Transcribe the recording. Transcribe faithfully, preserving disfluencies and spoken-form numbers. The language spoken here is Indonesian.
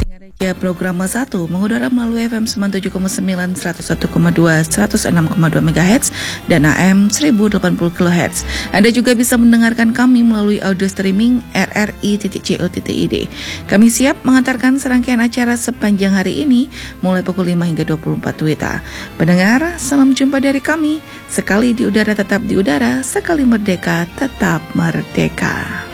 Pendengar Raja Program satu mengudara melalui F M sembilan puluh tujuh koma sembilan, seratus satu koma dua, seratus enam koma dua MHz dan A M seribu delapan puluh kilohertz. Anda juga bisa mendengarkan kami melalui audio streaming r r i titik co titik i d. Kami siap mengantarkan serangkaian acara sepanjang hari ini mulai pukul lima hingga dua puluh empat W I B. Pendengar, salam jumpa dari kami. Sekali di udara tetap di udara, sekali merdeka tetap merdeka.